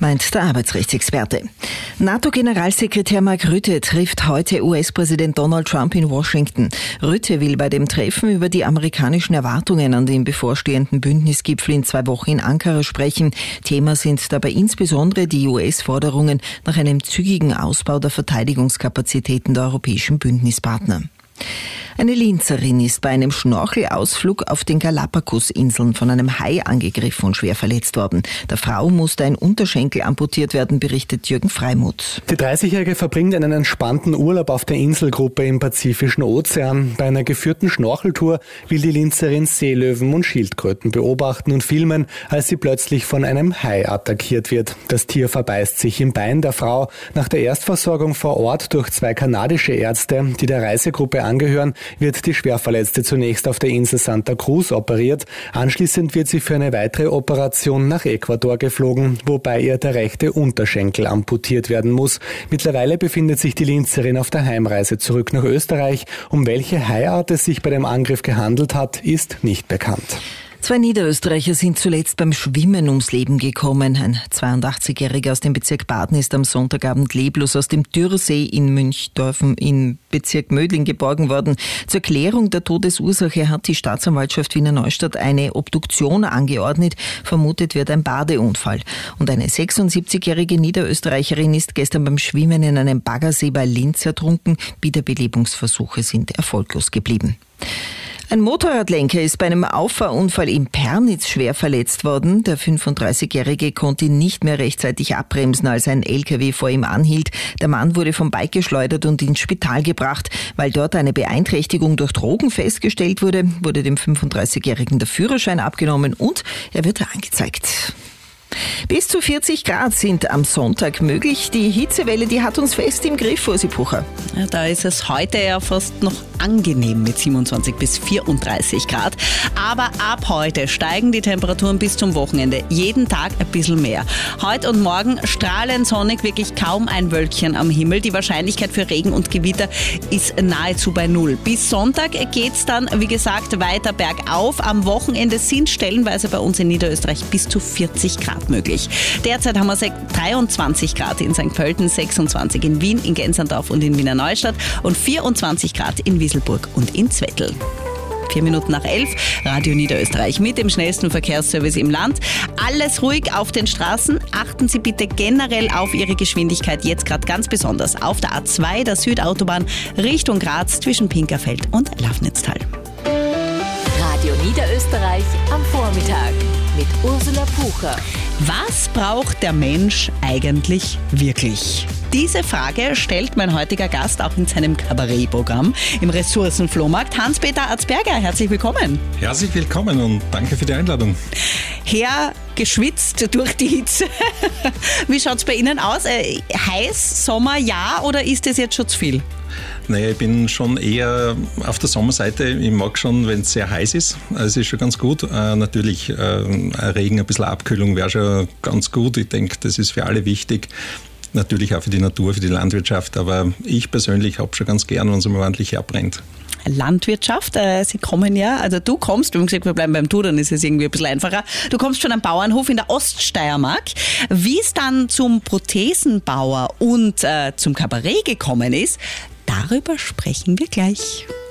meint der Arbeitsrechtsexperte. NATO-Generalsekretär Mark Rutte trifft heute US-Präsident Donald Trump in Washington. Rutte will bei dem Treffen über die amerikanischen Erwartungen an den bevorstehenden Bündnisgipfel in 2 Wochen in Ankara sprechen. Thema sind dabei insbesondere die US-Forderungen nach einem zügigen Ausbau der Verteidigungskapazitäten der europäischen Bündnispartner. Eine Linzerin ist bei einem Schnorchelausflug auf den Galapagos-Inseln von einem Hai angegriffen und schwer verletzt worden. Der Frau musste ein Unterschenkel amputiert werden, berichtet Jürgen Freimuth. Die 30-Jährige verbringt einen entspannten Urlaub auf der Inselgruppe im Pazifischen Ozean. Bei einer geführten Schnorcheltour will die Linzerin Seelöwen und Schildkröten beobachten und filmen, als sie plötzlich von einem Hai attackiert wird. Das Tier verbeißt sich im Bein der Frau. Nach der Erstversorgung vor Ort durch 2 kanadische Ärzte, die der Reisegruppe angehören, wird die Schwerverletzte zunächst auf der Insel Santa Cruz operiert. Anschließend wird sie für eine weitere Operation nach Ecuador geflogen, wobei ihr der rechte Unterschenkel amputiert werden muss. Mittlerweile befindet sich die Linzerin auf der Heimreise zurück nach Österreich. Um welche Haiart es sich bei dem Angriff gehandelt hat, ist nicht bekannt. 2 Niederösterreicher sind zuletzt beim Schwimmen ums Leben gekommen. Ein 82-Jähriger aus dem Bezirk Baden ist am Sonntagabend leblos aus dem Dürrsee in Münchdorfen im Bezirk Mödling geborgen worden. Zur Klärung der Todesursache hat die Staatsanwaltschaft Wiener Neustadt eine Obduktion angeordnet. Vermutet wird ein Badeunfall. Und eine 76-jährige Niederösterreicherin ist gestern beim Schwimmen in einem Baggersee bei Linz ertrunken. Wiederbelebungsversuche sind erfolglos geblieben. Ein Motorradlenker ist bei einem Auffahrunfall in Pernitz schwer verletzt worden. Der 35-Jährige konnte nicht mehr rechtzeitig abbremsen, als ein LKW vor ihm anhielt. Der Mann wurde vom Bike geschleudert und ins Spital gebracht. Weil dort eine Beeinträchtigung durch Drogen festgestellt wurde, wurde dem 35-Jährigen der Führerschein abgenommen und er wird angezeigt. Bis zu 40 Grad sind am Sonntag möglich. Die Hitzewelle, die hat uns fest im Griff, Ursi Pucher. Ja, da ist es heute ja fast noch angenehm mit 27 bis 34 Grad. Aber ab heute steigen die Temperaturen bis zum Wochenende. Jeden Tag ein bisschen mehr. Heute und morgen strahlend sonnig, wirklich kaum ein Wölkchen am Himmel. Die Wahrscheinlichkeit für Regen und Gewitter ist nahezu bei 0. Bis Sonntag geht's dann, wie gesagt, weiter bergauf. Am Wochenende sind stellenweise bei uns in Niederösterreich bis zu 40 Grad möglich. Derzeit haben wir 23 Grad in St. Pölten, 26 in Wien, in Gensandorf und in Wiener Neustadt und 24 Grad in Wieselburg und in Zwettl. 4 Minuten nach 11, Radio Niederösterreich mit dem schnellsten Verkehrsservice im Land. Alles ruhig auf den Straßen. Achten Sie bitte generell auf Ihre Geschwindigkeit, jetzt gerade ganz besonders auf der A2, der Südautobahn, Richtung Graz zwischen Pinkerfeld und Lafnitztal. Radio Niederösterreich am Vormittag mit Ursula Pucher. Was braucht der Mensch eigentlich wirklich? Diese Frage stellt mein heutiger Gast auch in seinem Kabarettprogramm im Ressourcenflohmarkt. Hans-Peter Arzberger, herzlich willkommen. Herzlich willkommen und danke für die Einladung. Geschwitzt durch die Hitze. Wie schaut es bei Ihnen aus? Heiß, Sommer, ja, oder ist das jetzt schon zu viel? Naja, ich bin schon eher auf der Sommerseite. Ich mag schon, wenn es sehr heiß ist. Es ist schon ganz gut. Natürlich, Regen, ein bisschen Abkühlung wäre schon ganz gut. Ich denke, das ist für alle wichtig. Natürlich auch für die Natur, für die Landwirtschaft. Aber ich persönlich habe schon ganz gern, wenn es mal ordentlich herbrennt. Landwirtschaft, Sie kommen ja, also du kommst, wir haben gesagt, wir bleiben beim Du, dann ist es irgendwie ein bisschen einfacher. Du kommst von einem Bauernhof in der Oststeiermark. Wie es dann zum Prothesenbauer und zum Kabarett gekommen ist, darüber sprechen wir gleich.